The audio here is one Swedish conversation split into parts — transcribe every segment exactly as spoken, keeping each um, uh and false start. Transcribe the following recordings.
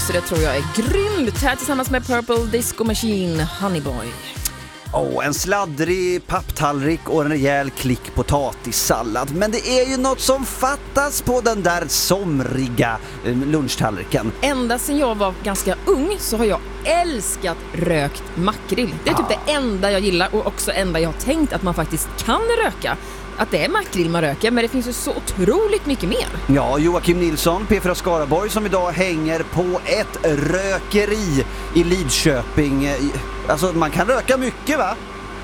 så det tror jag är grymt. Här tillsammans med Purple Disco Machine, Honeyboy. Oh, en sladdrig papptallrik och en rejäl klick potatissallad. Men det är ju något som fattas på den där somriga eh, lunchtallriken. Ända sedan jag var ganska ung så har jag älskat rökt makrill. Det är typ ah. det enda jag gillar och också enda jag har tänkt att man faktiskt kan röka. Att det är makrill man röker, men det finns ju så otroligt mycket mer. Ja, Joakim Nilsson, P fyra Skaraborg, som idag hänger på ett rökeri i Lidköping. Alltså, man kan röka mycket, va?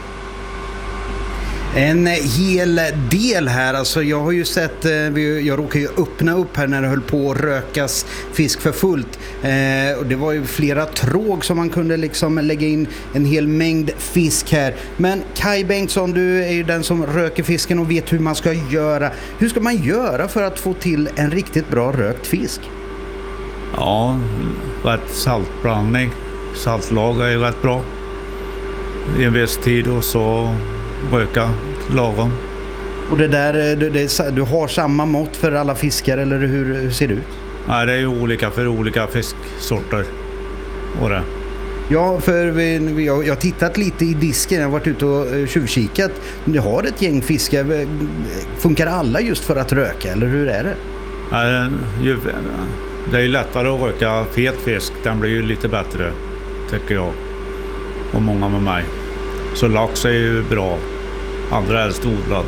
En hel del här, alltså jag har ju sett, jag råkade ju öppna upp här när det höll på att rökas fisk för fullt eh, och det var ju flera tråg som man kunde liksom lägga in en hel mängd fisk här. Men Kai Bengtsson, du är ju den som röker fisken och vet hur man ska göra. Hur ska man göra för att få till en riktigt bra rökt fisk? Ja, rätt saltblandning, saltlag är ju rätt bra i en viss tid och så röka lagom. Och det där, det, det, du har samma mått för alla fiskar eller hur, hur ser det ut? Nej, det är ju olika för olika fisksorter. Och det. Ja, för vi, jag har tittat lite i disken, jag har varit ute och tjuvkikat. Du har ett gäng fiskar, funkar alla just för att röka eller hur är det? Nej, det är ju lättare att röka fet fisk, den blir ju lite bättre tycker jag och många med mig. Så lax är ju bra. Andra är storblad.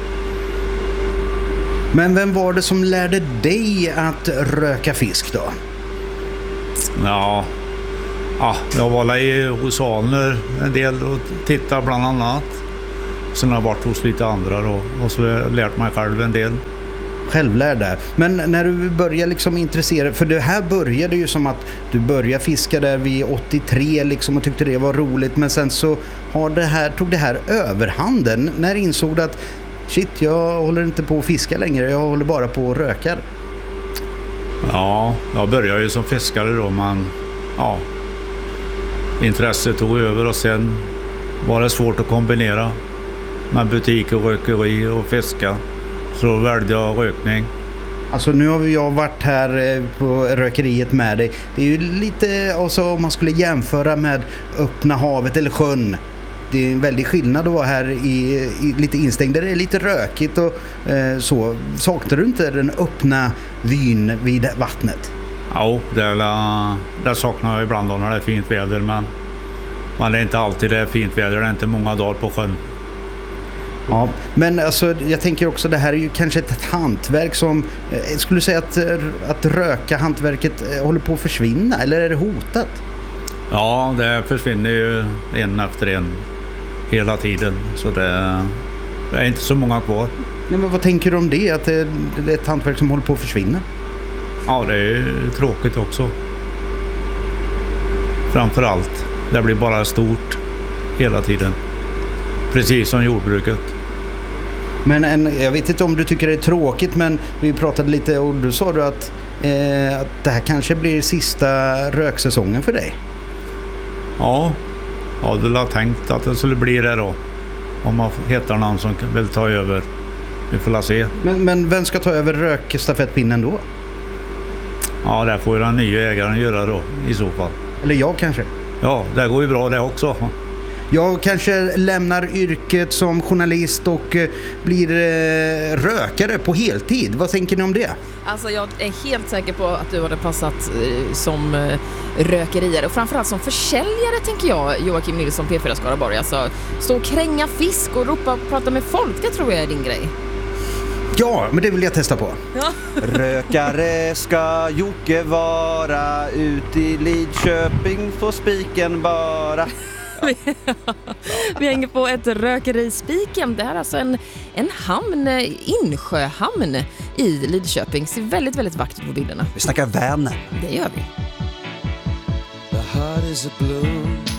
Men vem var det som lärde dig att röka fisk då? Ja, ja jag var i hos Alner en del och tittade bland annat. Sen har jag varit hos lite andra då, och så har jag lärt mig själv en del. Självlärd där. Men när du började liksom intressera, för det här började ju som att du började fiska där vid åttiotre liksom och tyckte det var roligt, men sen så har det här, tog det här överhanden. När insåg du att shit, jag håller inte på att fiska längre, jag håller bara på att röka? Ja, jag började ju som fiskare då, men ja, intresset tog över och sen var det svårt att kombinera med butik och rökeri och fiska. Så välde jag rökning. Alltså nu har jag varit här på rökeriet med dig. Det är ju lite, alltså om man skulle jämföra med öppna havet eller sjön. Det är en väldig skillnad att vara här i, i lite instängd. Det är lite rökigt och eh, så. Saknar du inte den öppna vyn vid vattnet? Ja, det, är, det saknar jag ibland när det är fint väder. Men, men det är inte alltid det är fint väder. Det är inte många dagar på sjön. Ja, men alltså, jag tänker också det här är ju kanske ett hantverk som eh, skulle säga att, att röka hantverket eh, håller på att försvinna, eller är det hotat? Ja, det försvinner ju en efter en hela tiden, så det, det är inte så många kvar. Ja, men vad tänker du om det, att det, det är ett hantverk som håller på att försvinna? Ja, det är tråkigt också. Framförallt, det blir bara stort hela tiden. Precis som jordbruket. Men en, jag vet inte om du tycker det är tråkigt, men vi pratade lite och du sa du att, eh, att det här kanske blir sista röksäsongen för dig. Ja, ja du har tänkt att det skulle bli det då. Om man hittar någon som vill ta över. Vi får la se. Men, men vem ska ta över rökstafettpinnen då? Ja, det får ju den nya ägaren göra då i så fall. Eller jag kanske? Ja, det går ju bra det också. Jag kanske lämnar yrket som journalist och eh, blir eh, rökare på heltid. Vad tänker ni om det? Alltså jag är helt säker på att du hade passat eh, som eh, rökerier och framförallt som försäljare, tänker jag, Joakim Nilsson, P fyra Skaraborg. Alltså, stå och kränga fisk och ropa och prata med folk, det tror jag är din grej. Ja, men det vill jag testa på. Ja. Rökare ska Jocke vara, ut i Lidköping får spiken bara. Vi hänger på ett rökeri Spiken. Det här är alltså en, en hamn, insjöhamn i Lidköping. Ser väldigt, väldigt vackert ut på bilderna. Vi snackar Vänern. Det gör vi. The heart is a blue.